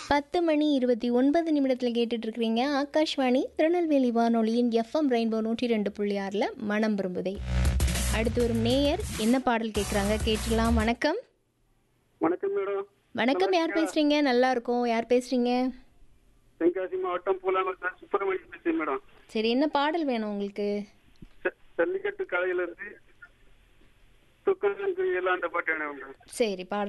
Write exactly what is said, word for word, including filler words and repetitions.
பத்து மணி இருபத்தி ஒன்பது நிமிடத்தில் கேட்டுட்டு இருக்கிறீங்க ஆகாஷ்வாணி திருநெல்வேலி வானொலியின் எஃப்எம் ரெயின்போ நூற்றி ரெண்டு புள்ளி ஆறில் மனம் விரும்புதை. அடுத்து வரும் நேயர் என்ன பாடல் கேட்குறாங்க கேட்டுடலாம். வணக்கம். வணக்கம் மேடம். வணக்கம், யார் பேசுறீங்க? நல்லா இருக்கும். யார் பேசுறீங்க? தென்காசி மாவட்டம் பூலாங்குளம் சுப்பிரமணியம் பேசுறேன் மேடம். சரி, என்ன பாடல் வேணும் உங்களுக்கு? ஜல்லிக்கட்டு கலையில இருந்து துக்கம் எல்லாம் அந்த பாட்டு வேணும் மேடம். சரி, பாடல்